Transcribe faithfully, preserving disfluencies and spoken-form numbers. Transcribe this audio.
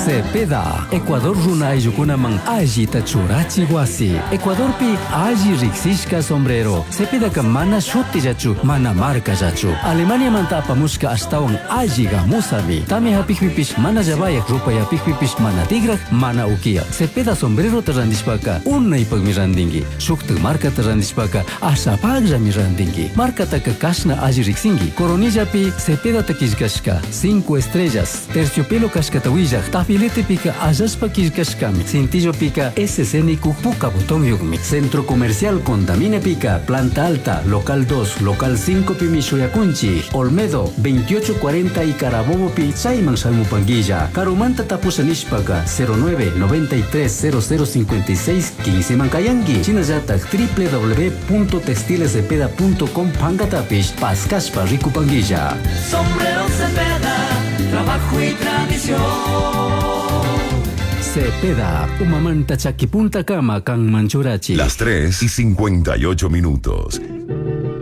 Cepeda, Ecuador runa aylukuna man alli tachurachi wasi. Ecuador pi alli riksishka sombrero. Cepeda ka mana shutillachu, mana markallachu. Alemania manta apamushka ashtawan alli gamusami. Tami hapikpipish mana llabayak rupa yapikpipish mana tigrak, mana ukia. Cepeda sombrero tarandishpaka unaypakmi randingi. Shukta marca tarandishpaka ashapakllami randingi. Marca taka kashna alli riksingi. Coronilla pi Cepeda takishkashka cinco estrellas. Terciopelo kashkata willak. Tafilete pica allashpa kishkashkami. Cintillo pica S C N Q puka botón yugmi. Centro comercial Condamine pica planta alta local dos local cinco pi Mishuyakunchi. Olmedo veintiocho cuarenta y Carabobo pi Chayman Salmupanguilla. Carumanta tapusanishpaka cero nueve noventa y tres cero cero cincuenta y seis quince Mankayangi. Chinayatak w w w punto textiles cepeda punto com pangatapish Pascashpa Rikupanguilla. Sombrero Cepeda, trabajo y tradición. Cepeda, umamanta chakipunta kama kang manchurachi. Las tres y cincuenta y ocho minutos.